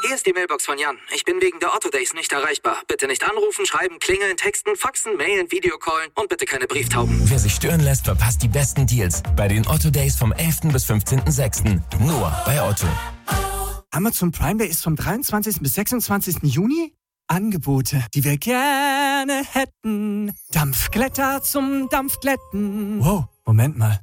Hier ist die Mailbox von Jan. Ich bin wegen der Otto Days nicht erreichbar. Bitte nicht anrufen, schreiben, klingeln, texten, faxen, mailen, Videocallen und bitte keine Brieftauben. Wer sich stören lässt, verpasst die besten Deals bei den Otto Days vom 11. bis 15.06. Nur bei Otto. Amazon Prime Day ist vom 23. bis 26. Juni. Angebote, die wir gerne hätten. Dampfglätter zum Dampfglätten. Wow, Moment mal.